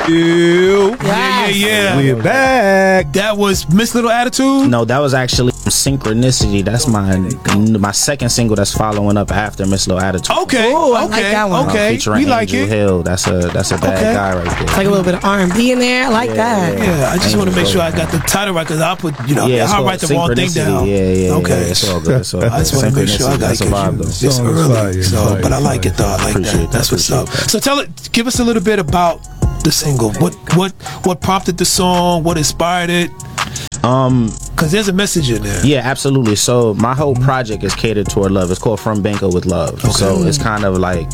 Ew. Yes. Yeah. We're back. That was Miss Little Attitude. No, that was actually Synchronicity. That's my second single that's following up after Miss Little Attitude. Okay. Ooh, I like that one. Okay. Featuring We like Angel it. Hill. That's a bad guy right there. It's like a little bit of R&B in there. I like that. Yeah, I just want to make sure I got the title right because I'll put, I'll write the wrong thing down. Yeah. Okay. It's all good. It's all good. I just want to make sure I got That's a vibe, though. It's early, but I like it though. I like Appreciate that. That's what's up. So give us a little bit about the single. What prompted the song? What inspired it? Because there's a message in there. Yeah, absolutely. So my whole project is catered toward love. It's called From Banco with Love. Okay. So it's kind of like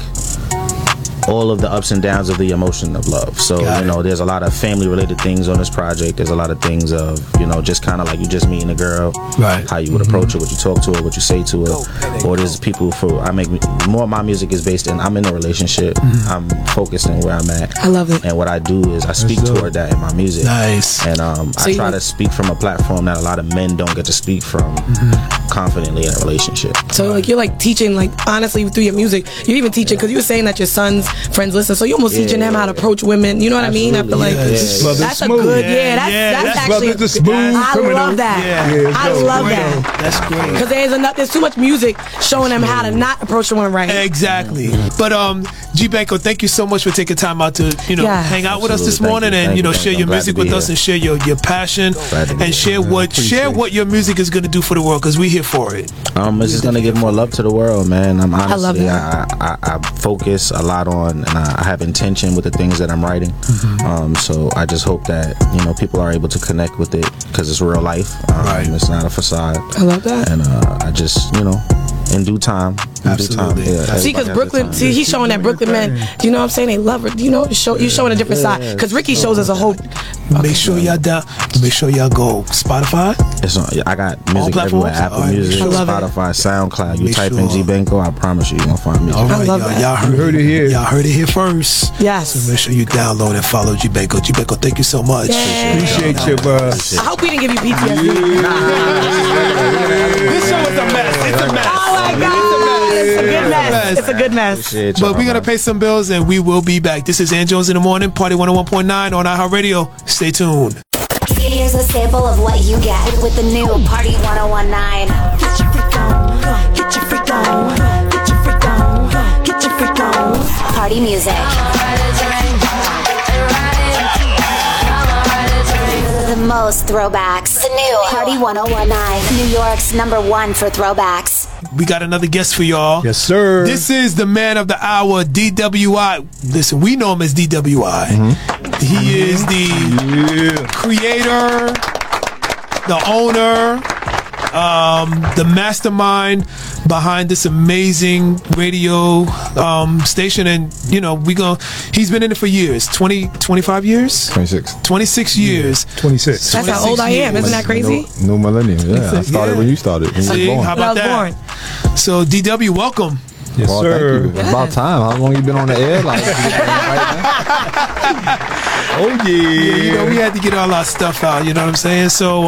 all of the ups and downs of the emotion of love. So there's a lot of family related things on this project. There's a lot of things of just kind of like you just meeting a girl, right? How you would approach her, what you talk to her, what you say to her. Or there's people more of my music is based in I'm in a relationship. I'm focused in where I'm at. I love it. And what I do is I speak toward that in my music. Nice. And I try to speak from a platform that a lot of men don't get to speak from confidently in a relationship. So you're like teaching, like honestly through your music, you're even teaching because you were saying that your son's friends listen, so you're almost teaching them how to approach women. You know what I mean? I feel like that's a good, that's actually I love that. I love that. That's great. Because there's too much music showing them how to not approach a woman right. Exactly. But G Banco, thank you so much for taking time out to hang out with us this morning and share your music with us and share your passion and share what your music is going to do for the world because we're here for it. It's just going to give more love to the world, man. I'm honestly, I love that. I focus a lot on and I have intention with the things that I'm writing. So I just hope that people are able to connect with it because it's real life. It's not a facade. I love that. And I just in due time. Absolutely. See, because Brooklyn, he's showing that Brooklyn men, you know what I'm saying? They love it. You're showing a different side. Because Ricky shows us a whole. Make sure y'all go Spotify. I got music everywhere. Apple Music, Spotify, SoundCloud. You type in G Banco, I promise you're gonna find music. All right, I love that. Y'all heard it here. Y'all heard it here first. Yes. So make sure you download and follow G Banco. G Banco, thank you so much. Appreciate you, bro. I hope we didn't give you PTSD. This show is a mess. It's a mess. Oh my God. It's a good mess. It's a good mess. But we're going to pay some bills and we will be back. This is Ann Jones in the Morning, Party 101.9 on iHeartRadio. Stay tuned. Here's a sample of what you get with the new Party 101.9. Get your freak on, get your freak on, get your freak on, get your freak on. Party music. The most throwbacks. The new Party 101.9, New York's #1 for throwbacks. We got another guest for y'all. Yes, sir. This is the man of the hour, DWI. Listen, we know him as DWI. He is the creator, the owner, the mastermind behind this amazing radio station. And he's been in it for years. 25 years? 26 years. 26. That's how old I am. Isn't that crazy? New millennium. Yeah, I started when you started. When See, you were how born. about that? So DW, welcome. Yes, Well, sir. thank you. It's about time. How long you been on the air? Oh, yeah. We had to get all our stuff out, you know what I'm saying? So,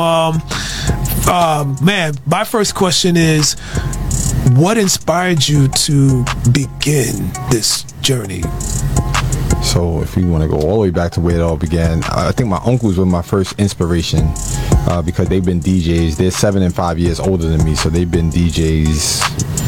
man, my first question is, what inspired you to begin this journey? So if you want to go all the way back to where it all began, I think my uncles were my first inspiration because they've been DJs. They're 7 and 5 years older than me, so they've been DJs,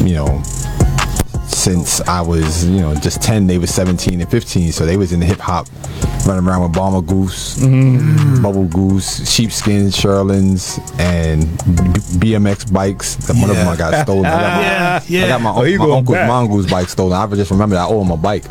since I was, just 10. They were 17 and 15, so they was in hip hop, running around with Bomber Goose, Bubble Goose, Sheepskins, Sherlins, and BMX bikes. One of them I got stolen. I got my uncle's Mongoose bike stolen. I just remember I owe him a bike.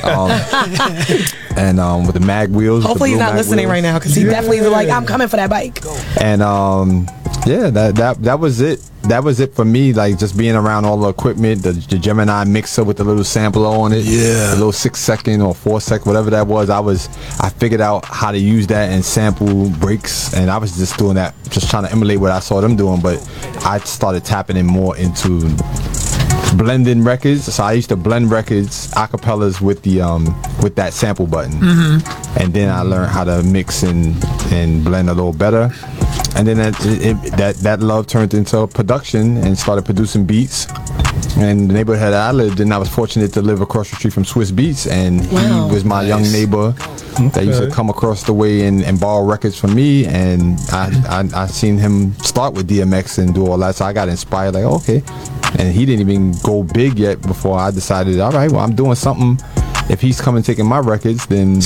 And with the mag wheels. Hopefully he's not listening right now because he definitely was like, I'm coming for that bike. And that was it. That was it for me, like just being around all the equipment, the Gemini mixer with the little sampler on it, the little 6 second or 4 second, whatever that was. I figured out how to use that and sample breaks, and I was just doing that, just trying to emulate what I saw them doing. But I started tapping in more into blending records. So I used to blend records, acapellas with the with that sample button, and then I learned how to mix and blend a little better. And then that love turned into production and started producing beats. And the neighborhood I lived in, I was fortunate to live across the street from Swiss Beats, and he was my young neighbor that used to come across the way and borrow records from me, and I seen him start with DMX and do all that, so I got inspired, like, okay. And he didn't even go big yet before I decided, all right, well, I'm doing something. If he's coming taking my records, then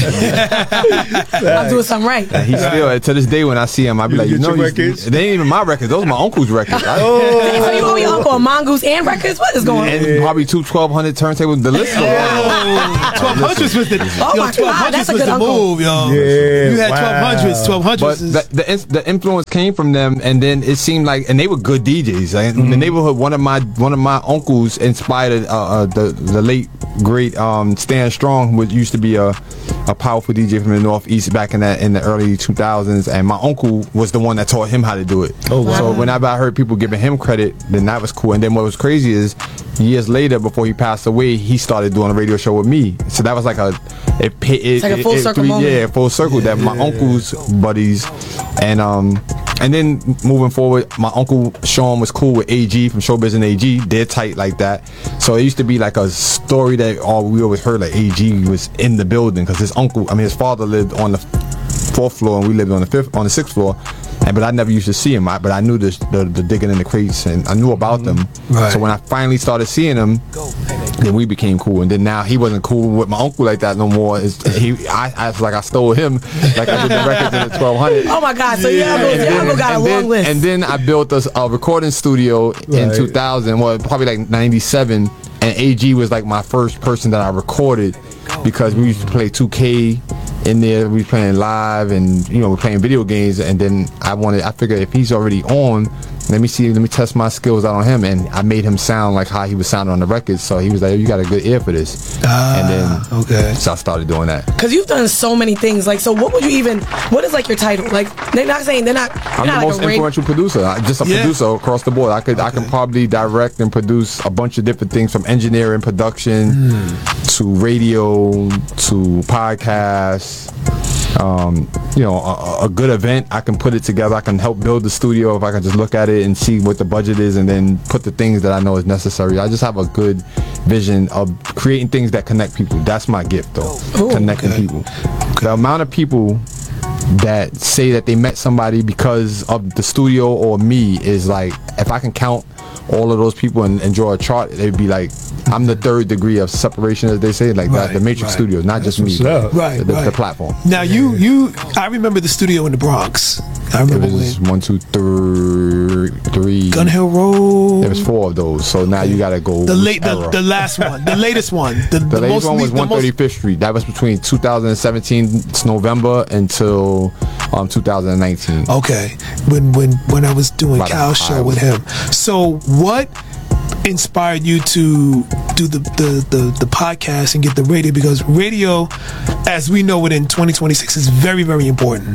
I'm doing something right. He still, to this day, when I see him, I be like, you know, they ain't even my records. Those are my uncle's records. So you owe your uncle a Mongoose and records? What is going on? And probably 1200 turntables. The list. 1200s was the. Oh my God, that's a good move, yo. Yeah, you had 1200s. But the influence came from them, and then it seemed like, and they were good DJs. Like, in the neighborhood, one of my uncles inspired the late great Stan Strong, who used to be a powerful DJ from the Northeast back in the early 2000s, and my uncle was the one that taught him how to do it. Oh, wow. So whenever I heard people giving him credit, then that was cool. And then what was crazy is, years later, before he passed away, he started doing a radio show with me. So that was like it's like a full circle moment. Yeah, full circle. That my uncle's buddies, and then moving forward, my uncle Sean was cool with AG from Showbiz and AG. They're tight like that. So it used to be like a story that we always heard, like AG was in the building because his father lived on the 4th floor and we lived on the 6th floor. But I never used to see him. But I knew the digging in the crates, and I knew about them. Right. So when I finally started seeing him, then we became cool. And then now he wasn't cool with my uncle like that no more. I stole him, like I did the records in the 1200. Oh my God! So y'all got a long list. And then I built a recording studio in 2000. Well, probably like 97. And AG was like my first person that I recorded, because we used to play 2K in there. We were playing live, and we're playing video games. And then I figured if he's already on, let me test my skills out on him. And I made him sound like how he was sounding on the records. So he was like, you got a good ear for this. And then so I started doing that. Because you've done so many things. Like, so what is like your title? Like, they're not saying I'm the most influential producer. Just a producer across the board. I can probably direct and produce a bunch of different things, from engineering, production, to radio, to podcasts. A good event, I can put it together. I can help build the studio if I can just look at it and see what the budget is, and then put the things that I know is necessary. I just have a good vision of creating things that connect people. That's my gift, though. Connecting people. The amount of people that say that they met somebody because of the studio or me is like, if I can count all of those people and draw a chart, they'd be like, I'm the 3rd degree of separation, as they say, like that. The Matrix Studios, not just me, the platform. Now I remember the studio in the Bronx. I remember it was 1, 2, 3 Gun Hill Road. There was 4 of those, so now you gotta go the last one, the latest one. The latest one was 135th Street. That was between 2017 November until 2019. Okay, when I was doing Cal's show with him. So what inspired you to do the podcast and get the radio? Because radio, as we know it in 2026, is very, very important.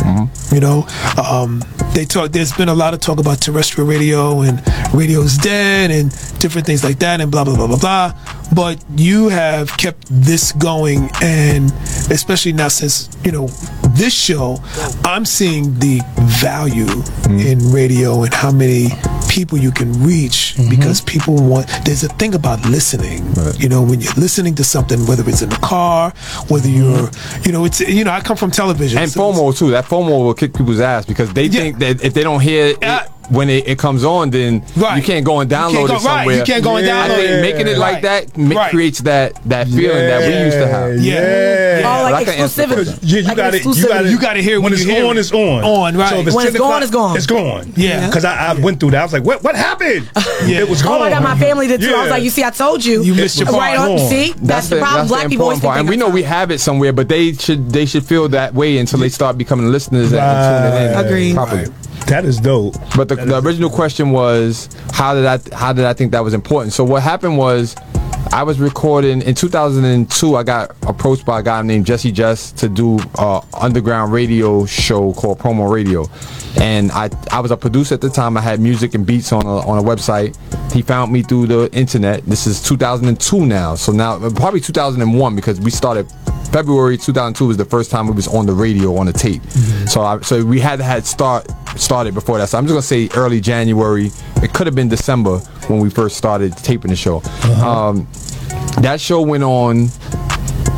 There's been a lot of talk about terrestrial radio and radio's dead and different things like that and blah blah blah blah blah, but you have kept this going, and especially now since this show, I'm seing the value in radio and how many people you can reach, because people there's a thing about listening. When you're listening to something, whether it's in the car, whether you're I come from television, and FOMO too. That FOMO will kick people's ass, because they think that if they don't hear it when it comes on, then you can't go and download it somewhere. You can't go and download it. I think making it like that creates that feeling that we used to have. Like exclusivity. You got to hear when it's on. It's on. Right. So if it's when it's gone, it's gone. It's gone. Yeah. Because I went through that. I was like, what happened? It was gone. Oh my God, my family did too. I was like, you see, I told you. You missed your part. See, that's the problem. Black people always think. And we know we have it somewhere, but they should feel that way until they start becoming listeners and tuning in. Agreed. Properly. That is dope. But the original question was, how did I think that was important? So what happened was, I was recording in 2002. I got approached by a guy named Jesse Jess to do an underground radio show called Promo Radio, and I was a producer at the time. I had music and beats on a website. He found me through the internet. This is 2002 now, so now probably 2001, because we started. February 2002 was the first time it was on the radio on the tape. So we had started before that. So I'm just gonna say early January. It could have been December when we first started taping the show. That show went on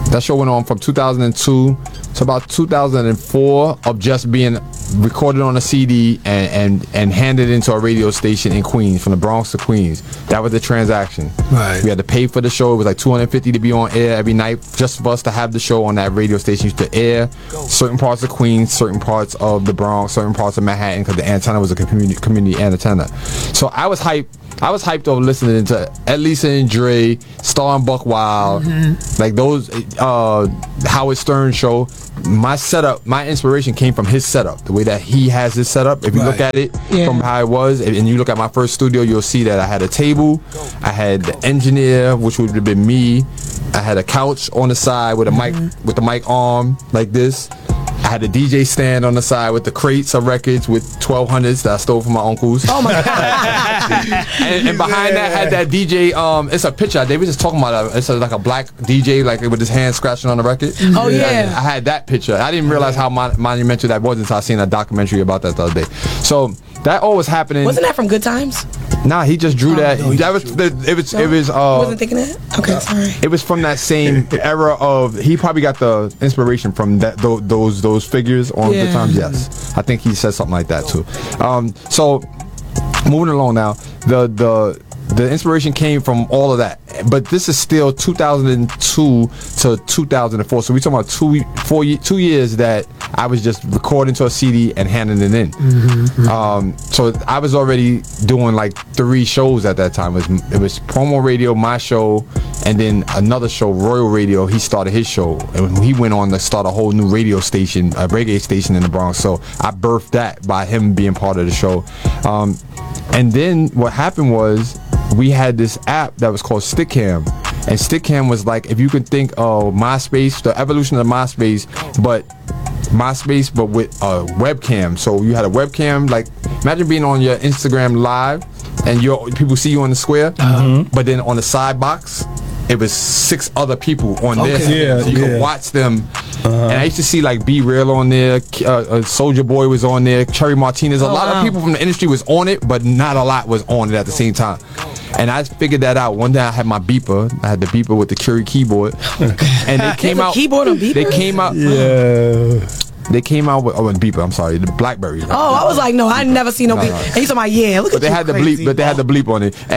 That show went on from 2002 to about 2004 of just being recorded on a CD and handed into a radio station in Queens, from the Bronx to Queens. That was the transaction. Right. We had to pay for the show. It was like $250 to be on air every night, just for us to have the show on that radio station. Used to air certain parts of Queens, certain parts of the Bronx, certain parts of Manhattan, because the antenna was a community antenna. So I was hyped over listening to Ed Lisa and Dre, Star and Buck Wild, like those Howard Stern show. My setup, my inspiration came from his setup, the way that he has his setup. If you look at it from how it was, and you look at my first studio, you'll see that I had a table, I had the engineer, which would have been me, I had a couch on the side with a mic, with the mic arm like this. I had a DJ stand on the side with the crates of records with 1200s that I stole from my uncles. Oh my god! and behind that had that DJ. It's a picture. They were just talking about it. It's like a black DJ, like with his hand scratching on the record. Oh yeah! I had that picture. I didn't realize how monumental that was until I seen a documentary about that the other day. So that all was happening. Wasn't that from Good Times? Nah, he just drew that. No, that was it was. Wasn't thinking that. Okay, sorry. It was from that same era of. He probably got the inspiration from that those figures on Good Times. Yes, I think he said something like that too. So moving along now, the inspiration came from all of that, but this is still 2002 to 2004. So we're talking about 2 years that I was just recording to a CD and handing it in. So I was already doing like 3 shows at that time. It was Promo Radio, my show, and then another show, Royal Radio. He started his show, and he went on to start a whole new radio station, a reggae station in the Bronx. So I birthed that by him being part of the show. And then what happened was, we had this app that was called Stickam, and Stickam was like, if you could think of MySpace, the evolution of MySpace, but with a webcam. So you had a webcam, like imagine being on your Instagram live and people see you on the square, but then on the side box it was 6 other people on there, so you could watch them. And I used to see like Be Real on there, Soulja Boy was on there, Cherry Martinez. A lot of people from the industry was on it, but not a lot was on it at the same time. And I figured that out. One day I had my beeper. I had the beeper with the Curie keyboard, and they came out. Keyboard on beeper. They came out. They came out with beeper. I'm sorry, the BlackBerry. Oh, I was like, no, I never seen no beeper. And he's talking about look but at they you had crazy, the bleep, but they had the bleep on it,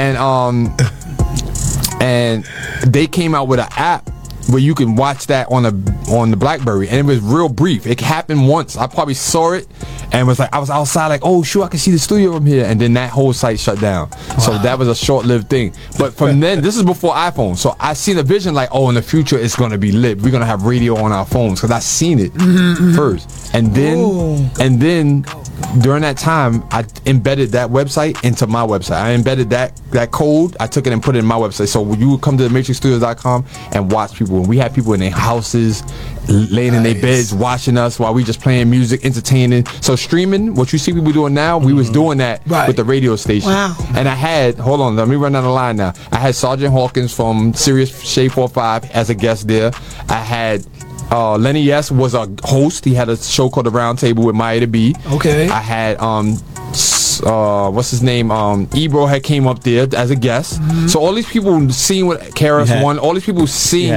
and they came out with an app where you can watch that on the BlackBerry, and it was real brief. It happened once. I probably saw it and was like, I was outside like, oh shoot, I can see the studio from here, and then that whole site shut down. So that was a short-lived thing. But from then, this is before iPhone, so I seen a vision like, oh, in the future it's gonna be lit. We're gonna have radio on our phones, because I seen it first, and then during that time, I embedded that website into my website. I embedded that code. I took it and put it in my website. So you would come to thematrixstudios.com and watch people. And we had people in their houses, laying in their beds, watching us while we just playing music, entertaining. So streaming, what you see people doing now, we was doing that with the radio station. Wow. And I had, hold on, let me run down the line now. I had Sergeant Hawkins from Sirius Shade 45 as a guest there. I had Lenny Yes was a host. He had a show called The Round Table with Maya the B. Okay. I had what's his name? Ebro had came up there as a guest. So all these people seeing what KRS One, all these people seeing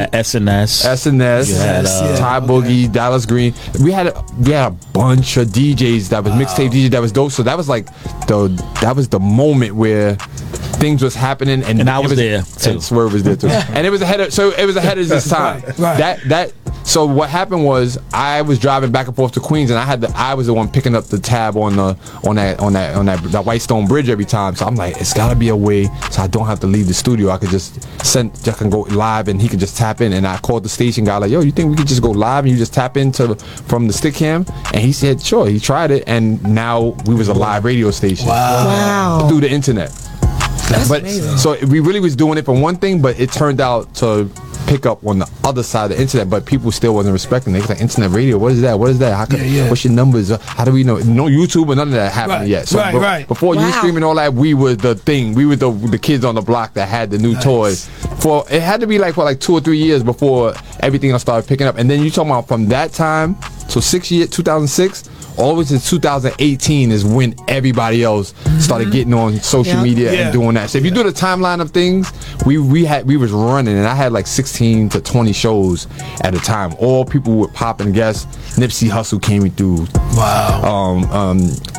SNS, Ty Boogie, Dallas Green. We had a bunch of DJs that was mixtape DJs that was dope. So that was like the moment where things was happening, and I was there too. And Swerve was there too. And it was ahead of his time. So what happened was, I was driving back and forth to Queens, and I was the one picking up the tab on that Whitestone Bridge every time. So I'm like, it's gotta be a way so I don't have to leave the studio. I could just can go live, and he could just tap in. And I called the station guy like, yo, you think we could just go live and you just tap into from the Stickam? And he said, sure. He tried it, and now we was a live radio station through the internet. That's amazing. So we really was doing it for one thing, but it turned out to pick up on the other side of the internet, but people still wasn't respecting it. It was like, internet radio, what is that? How can, what's your numbers? How do we know? No YouTube or none of that happened yet. So before you streaming all that, we were the thing. We were the kids on the block that had the new toys. It had to be like for 2 or 3 years before everything else started picking up. And then you talking about from that time So 2006, all the way to 2018 is when everybody else started getting on social media and doing that. So if you do the timeline of things, we was running, and I had like 16 to 20 shows at a time. All people with popping guests. Nipsey Hussle came through. Wow.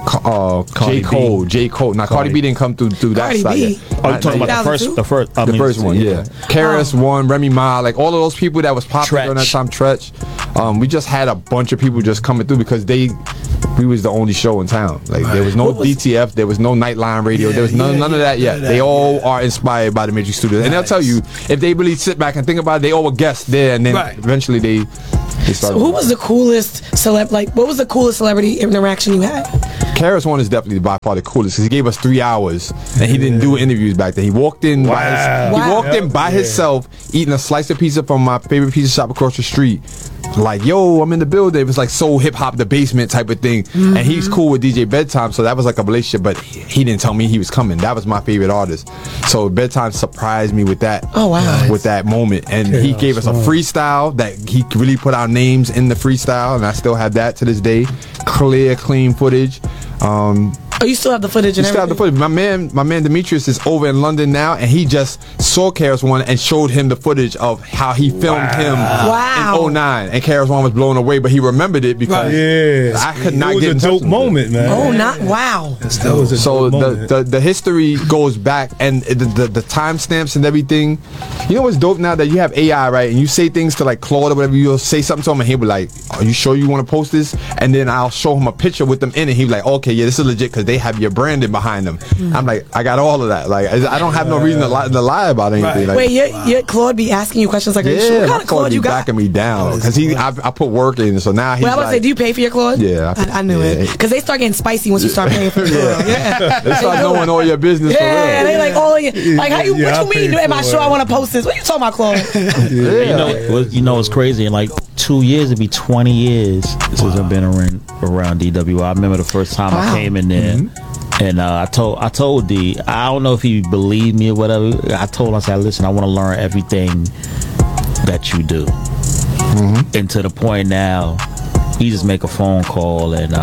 J. Cole. Now Cardi B didn't come through that side yet. Oh, you're talking about the first one, yeah. Karis won, Remy Ma, like all of those people that was popular during that time. Tretch. We just had a bunch of people just coming through because we was the only show in town. Like there was no DTF, there was no Nightline Radio, there was none of that yet. They all are inspired by the Matrix Studios, and they'll tell you if they really sit back and think about it, they all were guests there, and then eventually they started. So who was the coolest what was the coolest celebrity interaction you had? Karis One is definitely by far the coolest because he gave us 3 hours and he didn't do interviews back then. He walked in by himself, eating a slice of pizza from my favorite pizza shop across the street. Like, yo, I'm in the building. It was like soul hip hop, the basement type of thing. And he's cool with DJ Bedtime, so that was like a relationship, but he didn't tell me he was coming. That was my favorite artist. So Bedtime surprised me with that. Oh, wow. With that moment. And he gave us a freestyle that he really put our names in the freestyle, and I still have that to this day. Clear, clean footage. Oh, you still have the footage and everything? Still have the footage. My man Demetrius is over in London now, and he just saw Karis One and showed him the footage of how he filmed him in 09. And Karis One was blown away, but he remembered it because I could not get in touch with it. It was a dope moment, man. Wow. That was a dope moment. The history goes back, and the timestamps and everything. You know what's dope now that you have AI, right? And you say things to like Claude or whatever, you'll say something to him, and he'll be like, "Are you sure you want to post this?" And then I'll show him a picture with them in it. He'll be like, "Okay, yeah, this is legit because they have your branding behind them." I'm like, I got all of that. Like, I don't have no reason to lie about anything. Like, wait, your Claude be asking you questions like, "Are you sure? What kind of Claude you got?" Backing me down because I put work in, so now he's. Well, I was like, do you pay for your Claude? Yeah, I knew it because they start getting spicy once you start paying for Claude. They start knowing all your business. Yeah, they like all of you. Like, what you mean? Am I sure I want to post this? What you talking about, Claude? You know, it's crazy. In like 2 years, it'd be 20 years since I've been around DWI. I remember the first time I came in there. And I told D, I don't know if he believed me or whatever. I told him, I said, listen, I want to learn everything that you do. And to the point now, he just make a phone call and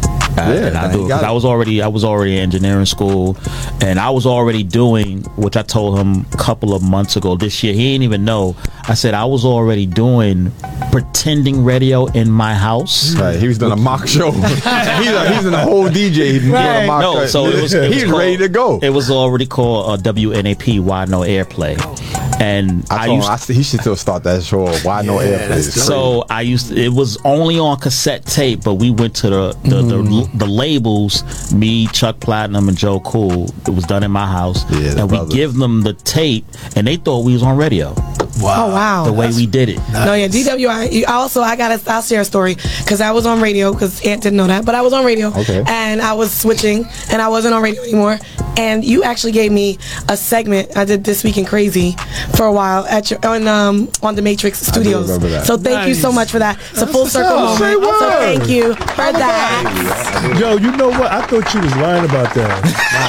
I do it. 'Cause I was already in engineering school, and I was already doing, which I told him a couple of months ago this year. He didn't even know. I said I was already doing pretending radio in my house. Right, he was doing a mock show. he's in the whole DJ. He's doing a mock show. So it was he's called, ready to go. It was already called WNAP, Why No Airplay. And he should still start that show. Why No Airplay? So it was only on cassette tape, but we went to the labels, me, Chuck Platinum, and Joe Cool. It was done in my house, and we give them the tape, and they thought we was on radio. Wow. Oh, wow. The way we did it. Nice. No, yeah, DWI. I'll share a story because I was on radio because Ant didn't know that, but I was on radio and I was switching and I wasn't on radio anymore. And you actually gave me a segment I did This Week in Crazy for a while on the Matrix Studios. So thank you so much for that. It's a full circle moment. So thank you for that. Yo, you know what? I thought you was lying about that.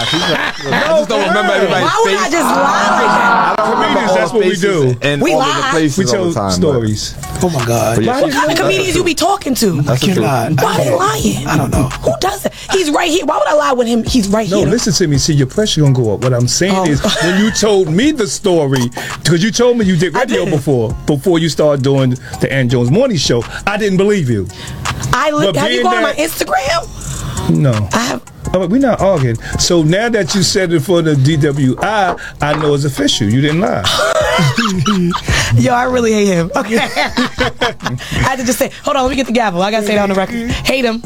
I just don't remember everybody's face. Why would I just lie like that? I don't remember that's what we do. And we all lie. The places we tell all the time, stories. Oh my God. What kind of comedians you be talking to? I cannot. Why are they lying? I don't know. Who does it? He's right here. Why would I lie with him? He's right here. No, listen to me. See, your pressure gonna go up. What I'm saying is, when you told me the story, because you told me you did radio before you started doing the Ant Jones Morning Show, I didn't believe you. Have you gone on my Instagram? No. I have. We're not arguing. So now that you said it for the DWI, I know it's official. You didn't lie. Yo, I really hate him. Okay. I had to just say, hold on, let me get the gavel. I gotta say it on the record. Hate him.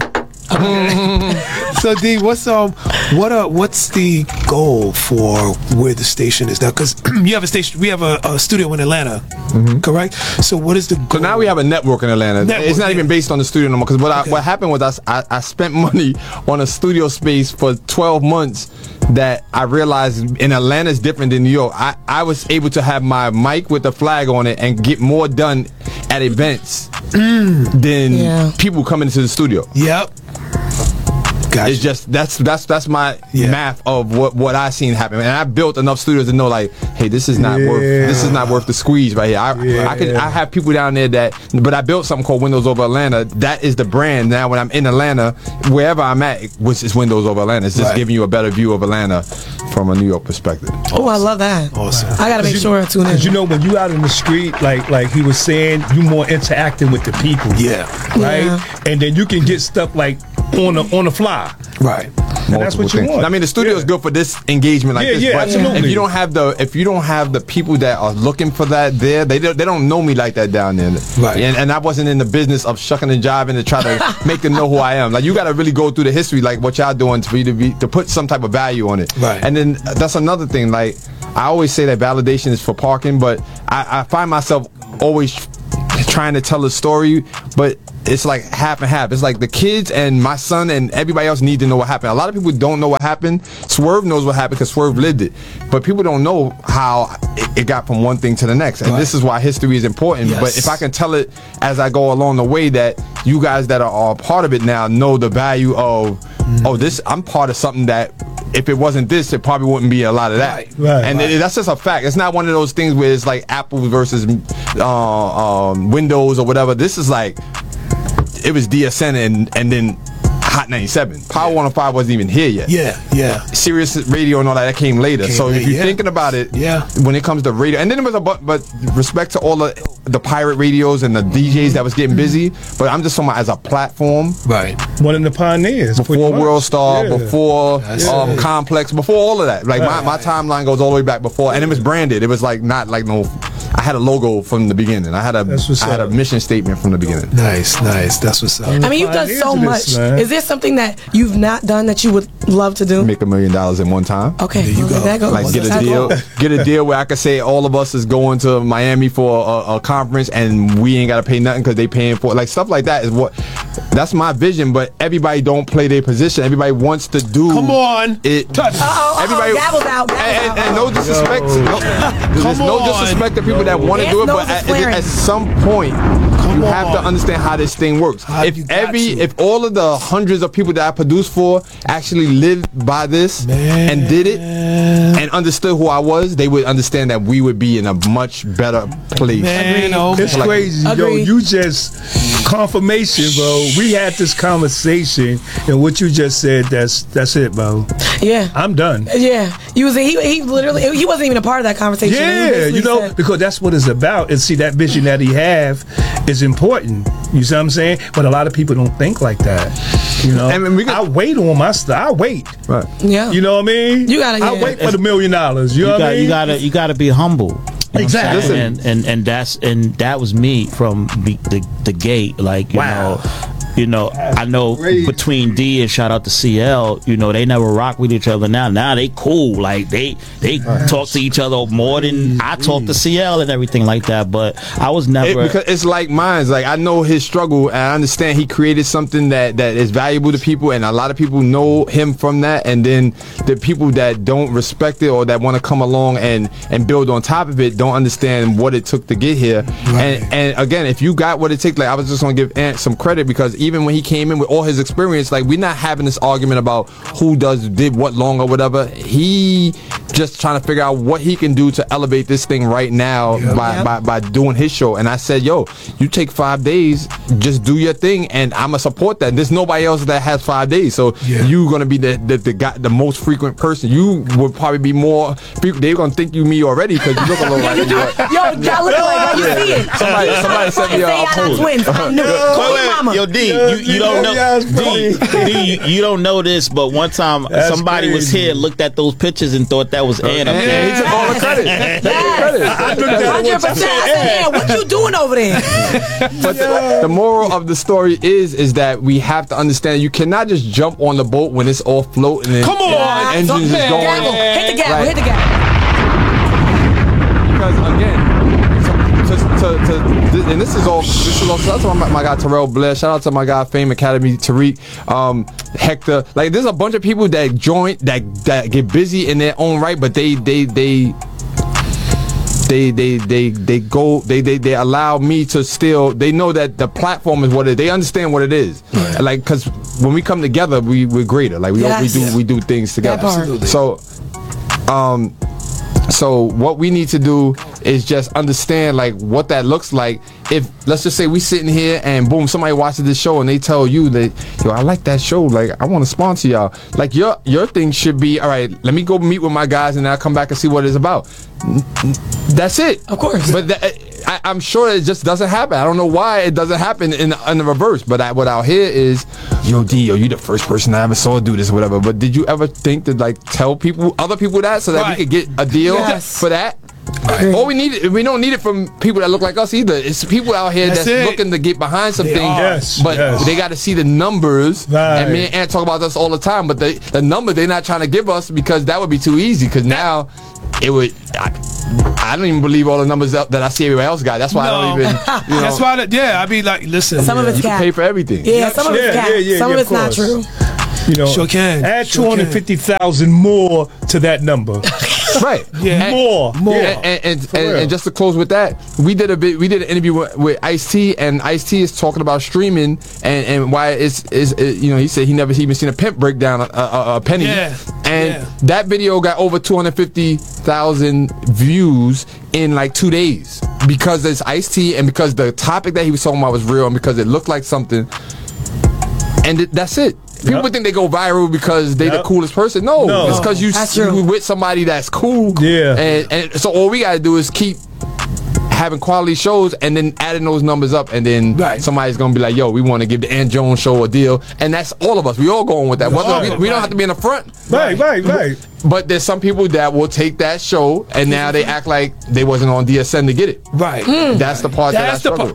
So D, what's the goal for where the station is now? Because you have a station, we have a studio in Atlanta, correct? So what is the goal? So now we have a network in Atlanta. It's not even based on the studio no more. Because what happened was I spent money on a studio space for 12 months that I realized in Atlanta is different than New York. I was able to have my mic with the flag on it and get more done at events than people coming into the studio. Yep. Gotcha. It's just that's my math of what I seen happen, and I built enough studios to know like, hey, this is not worth the squeeze right here. I have people down there but I built something called Windows Over Atlanta. That is the brand. Now when I'm in Atlanta, wherever I'm at, which is Windows Over Atlanta, it's just giving you a better view of Atlanta from a New York perspective. Oh, I love that. Awesome. I gotta make sure I tune in. Because you know, when you out in the street, like he was saying, you more interacting with the people. Yeah. Right? Yeah. And then you can get stuff like on the fly. Right. And that's what you want. I mean, the studio is good for this engagement like this. Yeah, but absolutely. if you don't have the people that are looking for that there, they don't know me like that down there. Right. And I wasn't in the business of shucking and jiving to try to make them know who I am. Like, you got to really go through the history, like what y'all doing for you to put some type of value on it. Right. And then that's another thing. Like, I always say that validation is for parking, but I find myself always trying to tell a story, but it's like half and half. It's like the kids and my son and everybody else need to know what happened. A lot of people don't know what happened. Swerve knows what happened because Swerve lived it, but people don't know how it got from one thing to the next. And this is why history is important. Yes. But if I can tell it as I go along the way, that you guys that are part of it now know the value of I'm part of something that if it wasn't this, it probably wouldn't be a lot of that. Right. That's just a fact. It's not one of those things where it's like Apple versus Windows or whatever. This is like, it was DSN and then Hot 97. Power 105 wasn't even here yet. Yeah. Sirius Radio and all that came later. So if you're thinking about it, when it comes to radio, and then it was but respect to all the pirate radios and the DJs that was getting busy, but I'm just talking about as a platform. Right. One of the pioneers. Before World Star, before Complex, before all of that. Like my timeline goes all the way back before, and it was branded. It was like not like no. I had a logo from the beginning. I had a mission statement from the beginning. Nice. That's what's up. I mean, you've done so much. Is there something that you've not done that you would love to do? Make $1 million in one time. Okay, there you go. That goes. Like get a deal where I could say all of us is going to Miami for a conference and we ain't gotta pay nothing because they paying for it. Like stuff like that is that's my vision. But everybody don't play their position. Everybody wants to do. Come on, it. Everybody that was out. And no disrespect. No disrespect to people that want to do it, but at some point you have to understand how this thing works. If all of the hundreds of people that I produced for actually lived by this and did it and understood who I was, they would understand that we would be in a much better place. It's crazy, yo. You just confirmation, bro. We had this conversation, and what you just said, that's it, bro. Yeah, I'm done. Yeah, he literally he wasn't even a part of that conversation. Yeah, because that's what it's about. And see, that vision that he have is important. You see what I'm saying? But a lot of people don't think like that. You know, I wait on my stuff. I wait. Right. Yeah. You know what I mean? I wait for the $1 million. You know what I mean? You gotta be humble. Exactly. And that was me from the gate. Like, you know, I know between D and shout out to CL, you know, they never rock with each other now. Now they cool. Like they talk to each other more than I talk to CL and everything like that. But I was never because it's like mine. Like I know his struggle and I understand he created something that is valuable to people, and a lot of people know him from that. And then the people that don't respect it or that want to come along and build on top of it don't understand what it took to get here. Right. And again, if you got what it takes, like I was just gonna give Ant some credit because even when he came in with all his experience, like we're not having this argument about who did what long or whatever. He just trying to figure out what he can do to elevate this thing right now by doing his show. And I said, yo, you take 5 days, just do your thing, and I'ma support that. There's nobody else that has 5 days, so you gonna be the most frequent person. You would probably be more. They're gonna think you me already because you look a little like me. Yo, y'all look like you see it. Somebody said me I'm twins. Yo, D, you don't know. D, you don't know this, but one time somebody was here, looked at those pictures, and thought that was Ann up there. He took all the credit. I looked at 100%. I said, what you doing over there? But the moral of the story is that we have to understand you cannot just jump on the boat when it's all floating and engines is going. Hit the gavel. Hit the gavel. Because again. And this is all shout out to my guy Terrell Blair, shout out to my guy Fame Academy Tariq, Hector. Like there's a bunch of people that join that get busy in their own right, but they allow me to still. They know that the platform is what it is. They understand what it is. Right. Like because when we come together, we're greater. Like we do things together. Absolutely. So what we need to do is just understand like what that looks like. If let's just say we sitting here and boom, somebody watches this show and they tell you that, yo, I like that show, like I want to sponsor y'all. Like your thing should be, all right, let me go meet with my guys and I'll come back and see what it's about. That's it. Of course. But I'm sure it just doesn't happen. I don't know why it doesn't happen in the reverse. But what I'll hear is, yo, D, you the first person I ever saw do this or whatever. But did you ever think to like tell other people that so that we could get a deal for that? All we don't need it from people that look like us either. It's people out here that's looking to get behind some things, but they got to see the numbers. And me and Ant talk about this all the time. But the number they're not trying to give us because that would be too easy. Because now it would. I don't even believe all the numbers that I see everybody else got. That's why I don't even. That's why. I be like, listen. Some of it's you can pay for everything. Yeah, some of it's cap. Some of it's not true. You know, sure can. Add 250,000 more to that number. Right. Yeah. More. And just to close with that, we did an interview with Ice-T, and Ice-T is talking about streaming and why it's he said he never even seen a pimp break down a penny. Yeah. And that video got over 250,000 views in like 2 days because it's Ice-T and because the topic that he was talking about was real and because it looked like something. And that's it. People think they go viral because they the coolest person. No, it's because you with somebody that's cool. Yeah. And so all we got to do is keep having quality shows and then adding those numbers up, and then somebody's going to be like, yo, we want to give the Ant Jones show a deal. And that's all of us. We all going with that. We don't have to be in the front. Right. But there's some people that will take that show and now they act like they wasn't on DSN to get it. Right. That's the part that I struggle.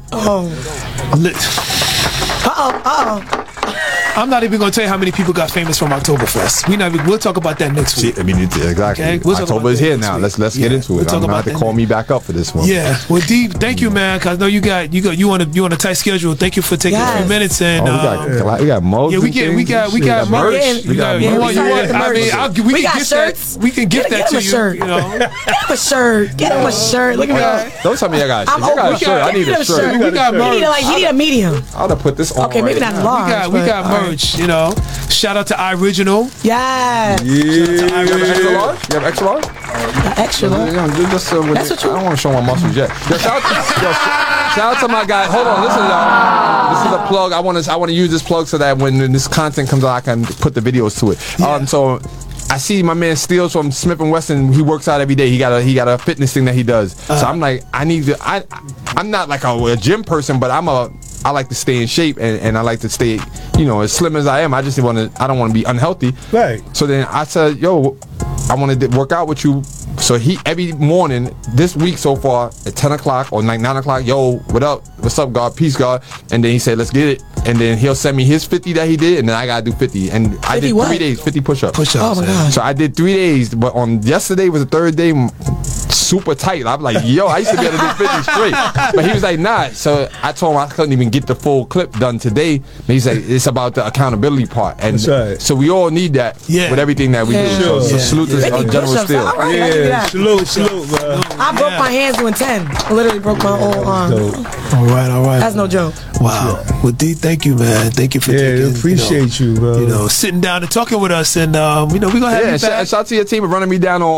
I'm not even going to tell you how many people got famous from Oktoberfest. We'll talk about that next week. I mean, exactly. Okay? October is here now. Let's get into it. I'm going to have to call me back up for this one. Yeah. Well, D, thank you, man. Cause I know you on a tight schedule. Thank you for taking a few minutes. And we got mugs. Yeah, we got merch. We got shirts. We can gift that to you. Get him a shirt. Look at me. Don't tell me I got a shirt. I need a shirt. We got merch. He need a medium. I'll put this on. Okay, maybe not large. We got merch. Shout out to iRiginal. Yes. You have extra large? Extra large. That's what I don't want to show my muscles yet. Shout out to my guy. Hold on, listen, y'all. This is a plug. I want to use this plug so that when this content comes out, I can put the videos to it. Yeah. So I see my man Steels from Smith & Wesson. He works out every day. He got a fitness thing that he does. So I'm like, I'm not like a gym person, but I like to stay in shape and I like to stay, as slim as I am. I don't want to be unhealthy. Right. So then I said, yo, I want to work out with you. So he every morning this week so far at 10 o'clock or like 9 o'clock, yo, what's up, God, peace, God. And then he said, let's get it. And then he'll send me his 50 that he did, and then I gotta do 50. And I did 3 days, 50 push-ups. Oh my God. So I did 3 days, but on yesterday was the third day, super tight. I'm like, yo, I used to be able to do 50 straight. But he was like, nah. So I told him I couldn't even get the full clip done today. And he's like, it's about the accountability part. And so we all need that with everything that we do. Sure. So salute to General Steele. Salute, bro. I broke my hands doing 10. I literally broke my whole arm. All right. That's no joke. Wow. Well, D, thank you, man. Thank you for appreciate you, bro. Sitting down and talking with us, and we're gonna have you back. Shout out to your team for running me down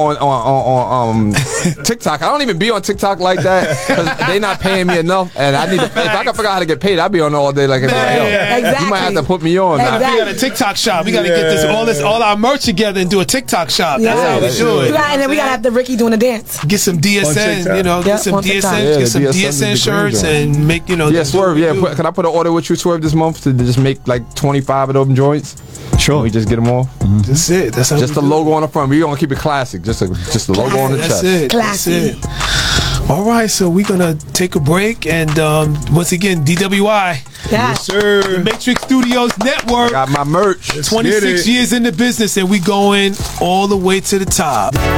on TikTok. I don't even be on TikTok like that because they not paying me enough, and I need to. If I can figure out how to get paid, I'd be on all day like everybody else. Exactly. You might have to put me on. Exactly. We got a TikTok shop. We got to get all our merch together and do a TikTok shop. That's how we do it. And then we gotta have the Ricky doing a dance. Get some DSN, get some DSN shirts and make Yeah, Swerve. Yeah, can I put an order with you, Swerve, this month to just make like 25 of them joints? Sure. We just get them all. Mm-hmm. That's it. That's how just the logo on the front. We gonna keep it classic. Just the logo on the chest. That's it. All right, so we're gonna take a break, and once again, DWI. Yes, sir. The Matrix Studios Network. Got my merch. 26 years in the business, and we going all the way to the top.